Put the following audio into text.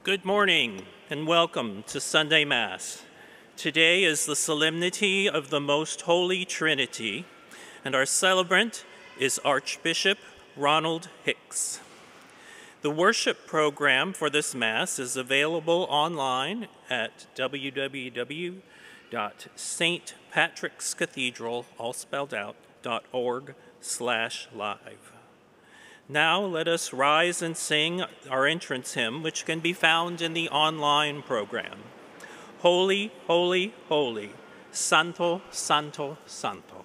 Good morning and welcome to Sunday Mass. Today is the Solemnity of the Most Holy Trinity, and our celebrant is Archbishop Ronald Hicks. The worship program for this Mass is available online at www.stpatrickscathedral.org/live. Now let us rise and sing our entrance hymn, which can be found in the online program. Holy, holy, holy, Santo, Santo, Santo.